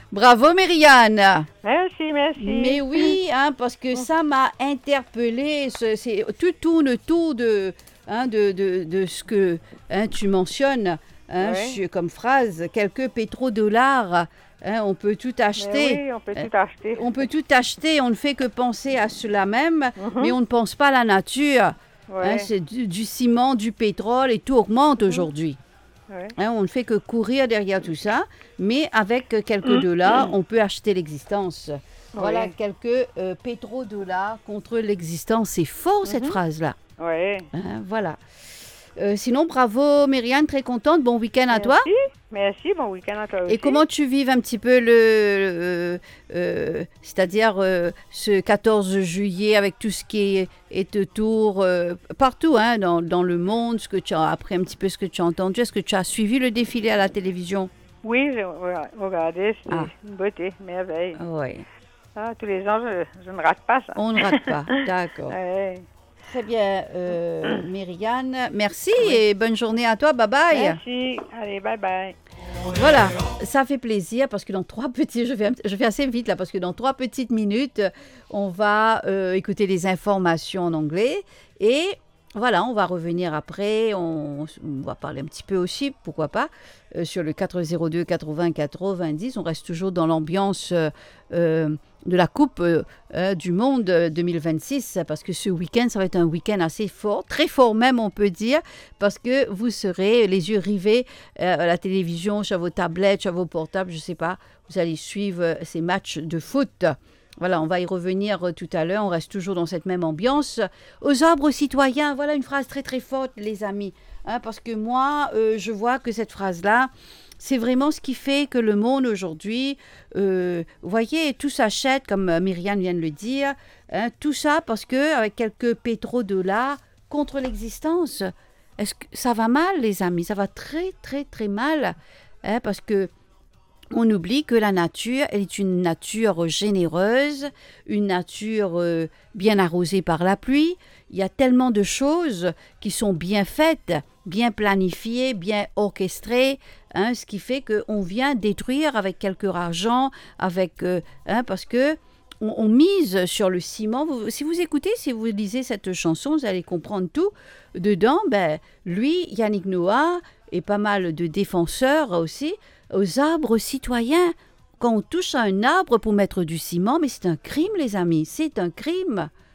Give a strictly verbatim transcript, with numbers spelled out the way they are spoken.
Bravo, Myriane. Merci, merci. Mais oui, hein, parce que ça m'a interpellée. Ce- C'est, tout tourne autour de, hein, de, de, de ce que hein, tu mentionnes hein, Ouais. je- comme phrase. Quelques pétrodollars, hein, on peut tout Mais acheter. oui, on peut Euh, tout acheter. On peut tout acheter, on ne fait que penser à cela même, Mhm. mais on ne pense pas à la nature. Ouais. Hein, c'est du, du ciment, du pétrole et tout augmente Mhm. aujourd'hui. Ouais. Hein, on ne fait que courir derrière tout ça, mais avec quelques Mhm. dollars, on peut acheter l'existence. Voilà Ouais. quelques euh, pétrodollars contre l'existence. C'est fort cette Mhm. phrase-là. Ouais. Hein, voilà. Euh, sinon, bravo Myriane, très contente. Bon week-end à toi. Merci. Merci, bon week-end à toi aussi. Et comment tu vives un petit peu le, euh, euh, c'est-à-dire euh, ce quatorze juillet avec tout ce qui est, est autour, euh, partout hein, dans, dans le monde, ce que tu as appris un petit peu, ce que tu as entendu. Est-ce que tu as suivi le défilé à la télévision? Oui, j'ai regardé, c'est Ah. une beauté, merveille. Oui, Ah, tous les ans, je, je ne rate pas ça. on ne rate pas. D'accord. Ouais. Très bien, euh, Myriane. Merci et bonne journée à toi. Bye bye. Merci. Allez, bye bye. Voilà, ça fait plaisir parce que dans trois petits, je fais, je fais assez vite là parce que dans trois petites minutes, on va euh, écouter les informations en anglais et voilà, on va revenir après, on, on va parler un petit peu aussi, pourquoi pas, euh, sur le quatre zéro deux quatre-vingts quatre-vingt-dix. On reste toujours dans l'ambiance euh, euh, de la Coupe euh, euh, du Monde deux mille vingt-six parce que ce week-end, ça va être un week-end assez fort, très fort même on peut dire, parce que vous serez les yeux rivés euh, à la télévision, sur vos tablettes, sur vos portables, je ne sais pas, vous allez suivre euh, ces matchs de foot. Voilà, on va y revenir euh, tout à l'heure, on reste toujours dans cette même ambiance. Aux arbres citoyens, voilà une phrase très très forte les amis, hein, parce que moi, euh, je vois que cette phrase-là, c'est vraiment ce qui fait que le monde aujourd'hui, euh, vous voyez, tout s'achète, comme euh, Myriane vient de le dire, hein, tout ça parce qu'avec quelques pétrodollars contre l'existence, est-ce que ça va mal les amis? Ça va très très très mal, hein, parce que on oublie que la nature, elle est une nature généreuse, une nature euh, bien arrosée par la pluie. Il y a tellement de choses qui sont bien faites, bien planifiées, bien orchestrées, hein, ce qui fait qu'on vient détruire avec quelque argent, avec, euh, hein, parce que on, on mise sur le ciment. Vous, si vous écoutez, si vous lisez cette chanson, vous allez comprendre tout. Dedans, ben, lui, Yannick Noah, et pas mal de défenseurs aussi, aux arbres citoyens. Quand on touche à un arbre pour mettre du ciment, mais c'est un crime, les amis, c'est un crime.